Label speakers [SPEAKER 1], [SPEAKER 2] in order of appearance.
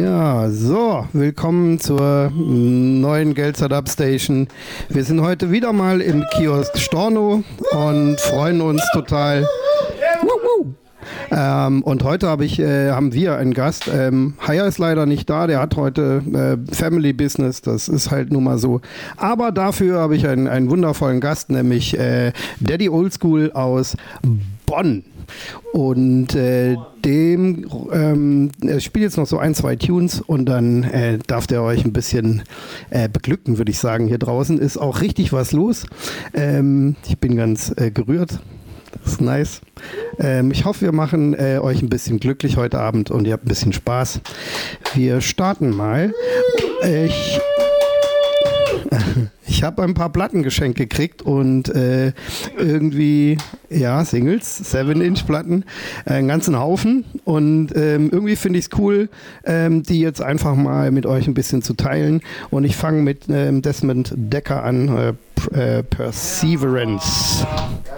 [SPEAKER 1] Ja, so, willkommen zur neuen Geld-Startup Station. Wir sind heute wieder mal im Kiosk Storno und freuen uns total. Und heute haben wir einen Gast. Haya ist leider nicht da, der hat heute Family Business, das ist halt nun mal so. Aber dafür habe ich einen wundervollen Gast, nämlich Daddy Oldschool aus Bonn. Und er spielt jetzt noch so ein, zwei Tunes und dann darf der euch ein bisschen beglücken, würde ich sagen. Hier draußen ist auch richtig was los. Ich bin ganz gerührt. Das ist nice. Ich hoffe, wir machen euch ein bisschen glücklich heute Abend und ihr habt ein bisschen Spaß. Wir starten mal. Ich habe ein paar Platten geschenkt gekriegt und irgendwie, ja, Singles, 7-Inch-Platten, einen ganzen Haufen. Und irgendwie finde ich es cool, die jetzt einfach mal mit euch ein bisschen zu teilen. Und ich fange mit Desmond Dekker an, Perseverance.